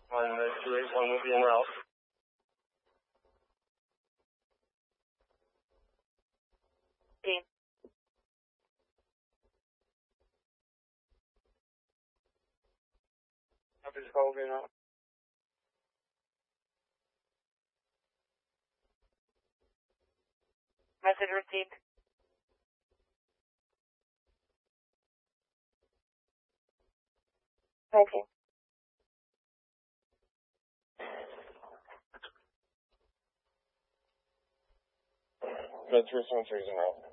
281 will be en route. Team. Copy, this call will be en route. Message received. Thank you. Med 373 is en route.